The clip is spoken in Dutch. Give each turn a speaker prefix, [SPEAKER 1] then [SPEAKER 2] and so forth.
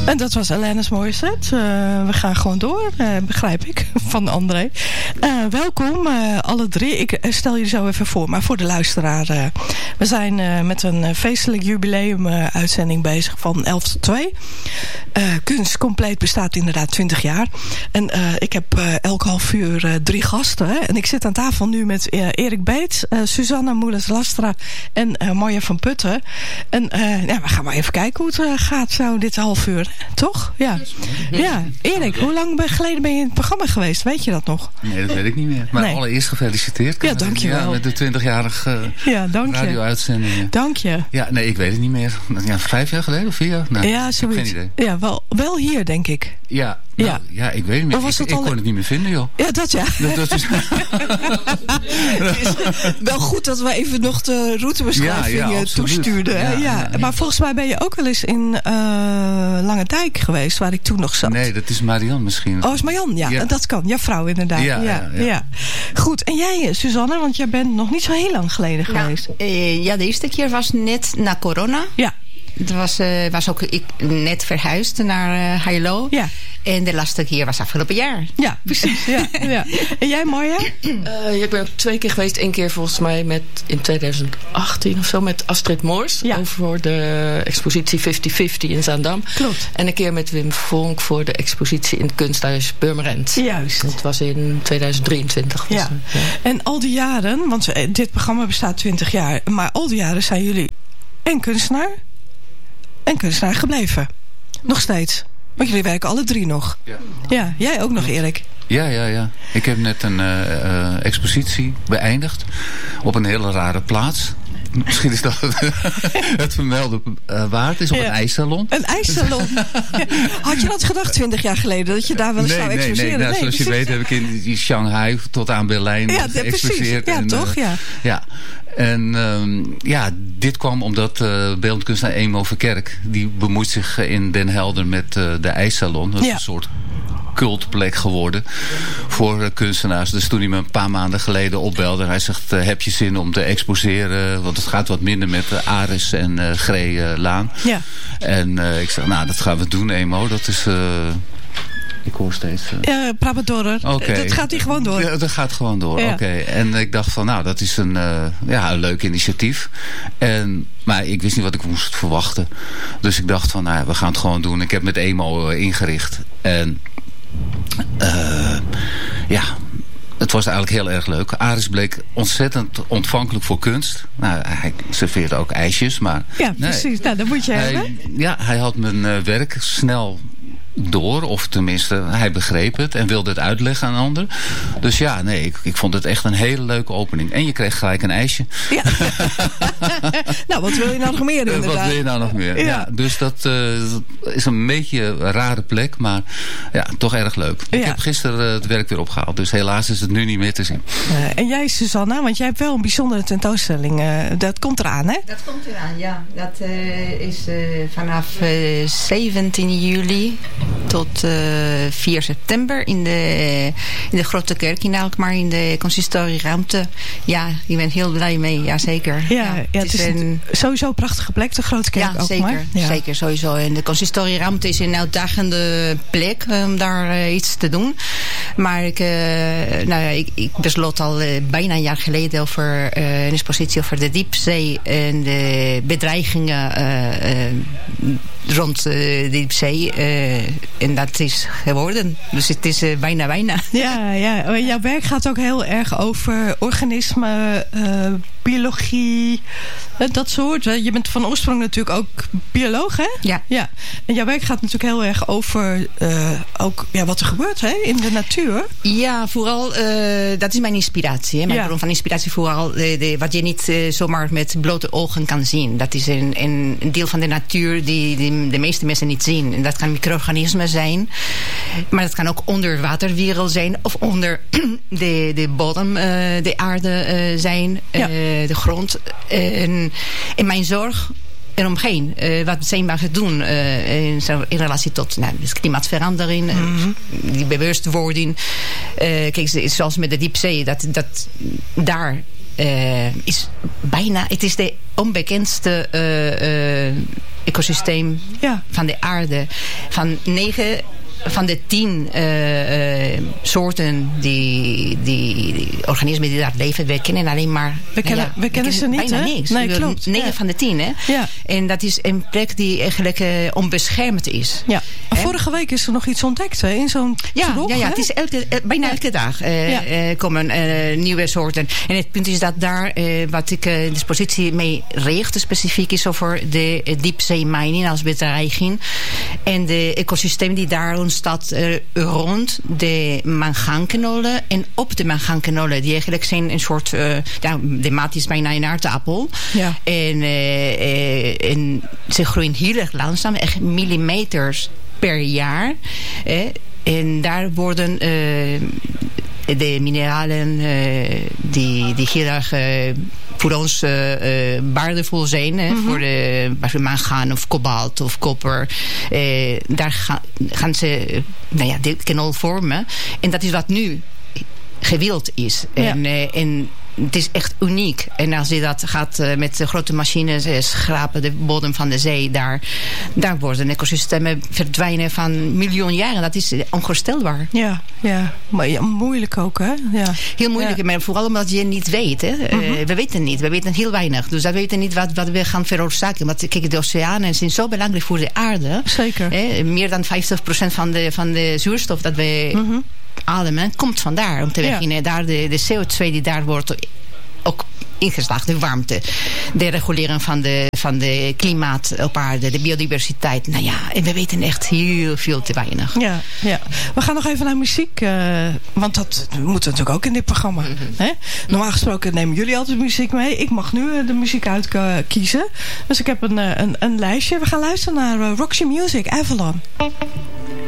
[SPEAKER 1] En dat was Alanis Morissette. We gaan gewoon door, begrijp ik, van André. Welkom, alle drie. Ik stel jullie zo even voor, maar voor de luisteraar. We zijn met een feestelijk jubileum uitzending bezig van 11 tot 2. Kunst Compleet bestaat inderdaad 20 jaar. En ik heb elk half uur 3 gasten. Hè? En ik zit aan tafel nu met Erik Beets, Susanna Moelis-Lastra en Marja van Putten. En we gaan maar even kijken hoe het gaat zo dit half uur. Toch? Ja. Ja. Erik, hoe lang geleden ben je in het programma geweest? Weet je dat nog?
[SPEAKER 2] Nee, dat weet ik niet meer. Maar allereerst gefeliciteerd.
[SPEAKER 1] Ja, dank je wel.
[SPEAKER 2] Ja, met de 20-jarige radio-uitzendingen.
[SPEAKER 1] Dank je.
[SPEAKER 2] Ja, nee, ik weet het niet meer. Ja, 5 jaar geleden of 4 jaar? Nee,
[SPEAKER 1] ja, zoiets.
[SPEAKER 2] Ik heb geen idee.
[SPEAKER 1] Ja, wel hier, denk ik.
[SPEAKER 2] Ja, ik weet het niet meer. Ik kon het niet meer vinden, joh.
[SPEAKER 1] Ja, dat ja.
[SPEAKER 2] Dat is...
[SPEAKER 1] Het is wel goed dat we even nog de routebeschrijving toestuurden. Ja. Maar volgens mij ben je ook wel eens in Langendijk geweest, waar ik toen nog zat.
[SPEAKER 2] Nee, dat is Marianne misschien.
[SPEAKER 1] Oh, is Marianne? Ja, dat kan. Jouw vrouw inderdaad. Ja. Goed, en jij, Susanne, want jij bent nog niet zo heel lang geleden geweest.
[SPEAKER 3] De eerste keer was net na corona.
[SPEAKER 1] Ja.
[SPEAKER 3] Dat was ook ik net verhuisd naar Heilo. Ja. En de laatste keer was afgelopen jaar.
[SPEAKER 1] Ja, precies. Ja. En jij, Marja?
[SPEAKER 4] Ik ben ook 2 keer geweest. 1 keer volgens mij in 2018 of zo met Astrid Moors. Ja. Over de expositie 50-50 in Zaandam.
[SPEAKER 1] Klopt.
[SPEAKER 4] En 1 keer met Wim Vonk voor de expositie in het kunsthuis Purmerend.
[SPEAKER 1] Juist.
[SPEAKER 4] Dat was in 2023.
[SPEAKER 1] Ja. En al die jaren, want dit programma bestaat 20 jaar. Maar al die jaren zijn jullie en kunstenaar gebleven. Nog steeds. Want jullie werken alle 3 nog. Ja, jij ook nog, Erik.
[SPEAKER 2] Ja. Ik heb net een expositie beëindigd op een hele rare plaats. Misschien is dat het vermelden waard is op een ijssalon.
[SPEAKER 1] Een ijssalon? Had je dat gedacht 20 jaar geleden? Dat je daar wel eens zou exposeren?
[SPEAKER 2] Nee, zoals je weet heb ik in Shanghai tot aan Berlijn geëxposeerd.
[SPEAKER 1] Ja, toch?
[SPEAKER 2] Ja. En dit kwam omdat beeldend kunstenaar Emo Verkerk, die bemoeit zich in Den Helder met de ijssalon. Dat is een soort cultplek geworden voor kunstenaars. Dus toen hij me een paar maanden geleden opbelde, hij zegt, heb je zin om te exposeren? Want het gaat wat minder met Aris en Gree Laan. Ja. En ik zeg, nou, dat gaan we doen, Emo. Dat is... Ik hoor steeds...
[SPEAKER 1] praat maar door.
[SPEAKER 2] Okay.
[SPEAKER 1] Dat gaat hier gewoon door.
[SPEAKER 2] Ja, dat gaat gewoon door, oké. En ik dacht van, nou, dat is een leuk initiatief. Maar ik wist niet wat ik moest verwachten. Dus ik dacht van, we gaan het gewoon doen. Ik heb met Emo ingericht. En het was eigenlijk heel erg leuk. Aris bleek ontzettend ontvankelijk voor kunst. Nou, hij serveerde ook ijsjes, maar... Ja,
[SPEAKER 1] precies. Nou, dat moet je hebben.
[SPEAKER 2] Ja, hij had mijn werk snel door, of tenminste, hij begreep het en wilde het uitleggen aan anderen. Dus ik vond het echt een hele leuke opening. En je kreeg gelijk een ijsje. Ja.
[SPEAKER 1] Nou, wat wil je nou nog meer doen?
[SPEAKER 2] Wat wil je nou nog meer? Ja, dus dat is een beetje een rare plek, maar toch erg leuk. Ik heb gisteren het werk weer opgehaald, dus helaas is het nu niet meer te zien.
[SPEAKER 1] En jij, Susanna, want jij hebt wel een bijzondere tentoonstelling. Dat komt eraan, hè? Dat komt eraan,
[SPEAKER 3] ja. Dat is vanaf 17 juli tot 4 september in de Grote Kerk in Alkmaar, in de consistorieruimte. Ja, ik ben heel blij mee, jazeker.
[SPEAKER 1] Ja, het is sowieso een prachtige plek, de Grote Kerk ook.
[SPEAKER 3] Zeker, zeker, sowieso. En de consistorieruimte is een uitdagende plek om daar iets te doen. Maar ik besloot al bijna een jaar geleden over een expositie over de diepzee en de bedreigingen rond de diepzee. En dat is geworden. Dus het is bijna.
[SPEAKER 1] Ja. Jouw werk gaat ook heel erg over organismen, biologie, dat soort. Je bent van oorsprong natuurlijk ook bioloog, hè? Ja. En jouw werk gaat natuurlijk heel erg over wat er gebeurt, hè, in de natuur.
[SPEAKER 3] Ja, vooral, dat is mijn inspiratie. Hè? Mijn bron van inspiratie vooral wat je niet zomaar met blote ogen kan zien. Dat is een deel van de natuur die de meeste mensen niet zien. En dat kan micro-organismen zijn. Maar dat kan ook onder waterwereld zijn. Of onder de bodem, de aarde zijn. De grond. En mijn zorg eromheen. Wat zijn we gaan doen in relatie tot klimaatverandering, die bewustwording. Kijk, zoals met de diepzee, dat daar is bijna, het is de onbekendste ecosysteem van de aarde. Van 9 van de 10 soorten die organismen die daar leven, we kennen alleen maar...
[SPEAKER 1] We kennen ze niet,
[SPEAKER 3] bijna niks.
[SPEAKER 1] Nee, klopt.
[SPEAKER 3] 9 van de 10, hè? Ja. En dat is een plek die eigenlijk onbeschermd is.
[SPEAKER 1] Ja. Vorige week is er nog iets ontdekt, hè? In zo'n trog,
[SPEAKER 3] het is bijna elke dag komen nieuwe soorten. En het punt is dat daar, wat ik de expositie mee richt, specifiek is over de diepzeemijning als bedreiging. En de ecosysteem die daar ontstaat rond de mangaanknollen en op de mangaanknollen. Die eigenlijk zijn een soort, de maat is bijna een aardappel. Ja. En ze groeien heel erg langzaam, echt millimeters per jaar. En daar worden de mineralen die heel erg voor ons waardevol zijn. Voor de mangaan of kobalt of koper. Daar gaan ze de knol vormen. En dat is wat nu gewild is. Ja. En het is echt uniek. En als je dat gaat met grote machines schrapen de bodem van de zee, daar worden ecosystemen verdwijnen van miljoen jaren. Dat is onvoorstelbaar.
[SPEAKER 1] Ja. Maar moeilijk ook, hè? Ja.
[SPEAKER 3] Heel moeilijk, maar vooral omdat je niet weet. Hè? We weten niet. We weten heel weinig. Dus we weten niet wat we gaan veroorzaken. Want kijk, de oceanen zijn zo belangrijk voor de aarde.
[SPEAKER 1] Zeker.
[SPEAKER 3] Meer dan 50% van de zuurstof dat we ademen komt vandaar. Om te beginnen, daar de CO2 die daar wordt ook ingeslagen, de warmte, de regulering van de klimaat op aarde, de biodiversiteit. En we weten echt heel veel te weinig.
[SPEAKER 1] Ja. We gaan nog even naar muziek, want dat moet natuurlijk ook in dit programma. Hè? Normaal gesproken nemen jullie altijd muziek mee. Ik mag nu de muziek uitkiezen. Dus ik heb een lijstje. We gaan luisteren naar Roxy Music, Avalon.